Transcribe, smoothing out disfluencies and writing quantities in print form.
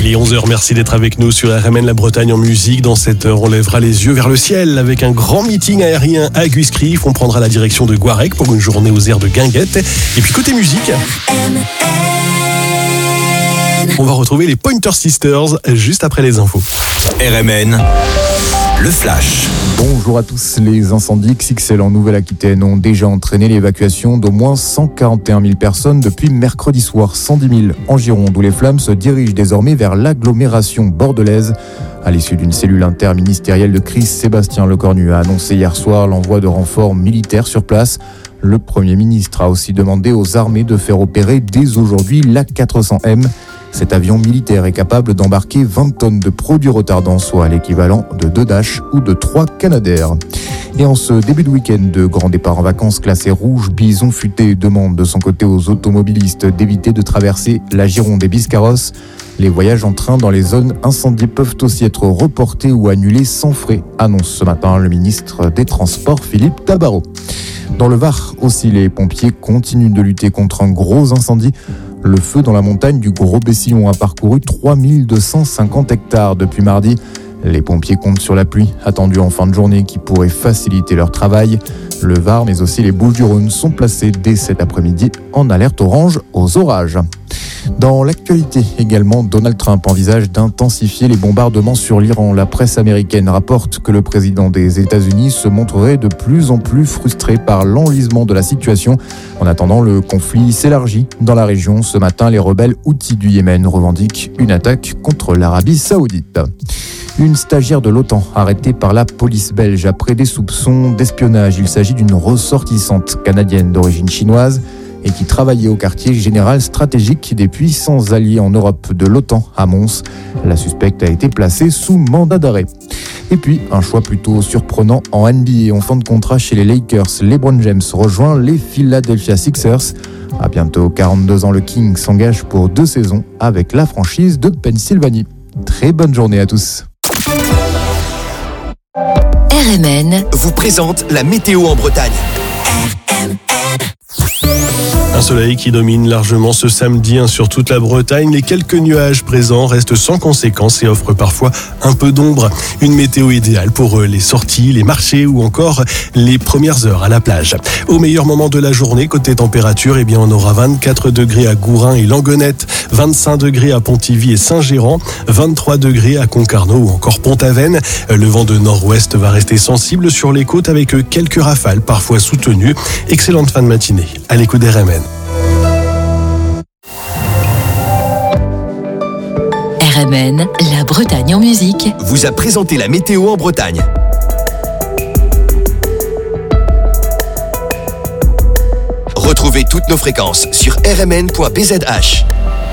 est 11h, merci d'être avec nous sur RMN La Bretagne en musique. Dans cette heure, on lèvera les yeux vers le ciel avec un grand meeting aérien à Guiscrif. On prendra la direction de Guarec pour une journée aux airs de guinguette. Et puis côté musique, on va retrouver les Pointer Sisters juste après les infos. RMN, le flash. Bonjour à tous. Les incendies XXL en Nouvelle-Aquitaine ont déjà entraîné l'évacuation d'au moins 141 000 personnes depuis mercredi soir, 110 000 en Gironde, où les flammes se dirigent désormais vers l'agglomération bordelaise. À l'issue d'une cellule interministérielle de crise, Sébastien Lecornu a annoncé hier soir l'envoi de renforts militaires sur place. Le Premier ministre a aussi demandé aux armées de faire opérer dès aujourd'hui l'A400M. Cet avion militaire est capable d'embarquer 20 tonnes de produits retardants, soit l'équivalent de 2 Dash ou de 3 Canadair. Et en ce début de week-end de grand départ en vacances classé rouge, Bison Futé demande de son côté aux automobilistes d'éviter de traverser la Gironde et Biscarrosse. Les voyages en train dans les zones incendiées peuvent aussi être reportés ou annulés sans frais, annonce ce matin le ministre des Transports Philippe Tabarot. Dans le Var aussi, les pompiers continuent de lutter contre un gros incendie. Le feu dans la montagne du Gros-Bessillon a parcouru 3250 hectares depuis mardi. Les pompiers comptent sur la pluie attendue en fin de journée qui pourrait faciliter leur travail. Le Var, mais aussi les Bouches-du-Rhône sont placés dès cet après-midi en alerte orange aux orages. Dans l'actualité également, Donald Trump envisage d'intensifier les bombardements sur l'Iran. La presse américaine rapporte que le président des États-Unis se montrerait de plus en plus frustré par l'enlisement de la situation. En attendant, le conflit s'élargit dans la région. Ce matin, les rebelles houthis du Yémen revendiquent une attaque contre l'Arabie Saoudite. Une stagiaire de l'OTAN arrêtée par la police belge après des soupçons d'espionnage. Il s'agit d'une ressortissante canadienne d'origine chinoise et qui travaillait au quartier général stratégique des puissants alliés en Europe de l'OTAN à Mons. La suspecte a été placée sous mandat d'arrêt. Et puis, un choix plutôt surprenant en NBA. En fin de contrat chez les Lakers, LeBron James rejoint les Philadelphia Sixers. À bientôt 42 ans, le King s'engage pour 2 saisons avec la franchise de Pennsylvanie. Très bonne journée à tous. RMN vous présente la météo en Bretagne. Un soleil qui domine largement ce samedi sur toute la Bretagne. Les quelques nuages présents restent sans conséquence et offrent parfois un peu d'ombre. Une météo idéale pour les sorties, les marchés ou encore les premières heures à la plage. Au meilleur moment de la journée, côté température, on aura 24 degrés à Gourin et Langonette, 25 degrés à Pontivy et Saint-Gérand, 23 degrés à Concarneau ou encore Pont-Aven. Le vent de nord-ouest va rester sensible sur les côtes avec quelques rafales parfois soutenues. Excellente fin de matinée à l'écoute d'RMN. RMN, la Bretagne en musique, vous a présenté la météo en Bretagne. Retrouvez toutes nos fréquences sur rmn.bzh.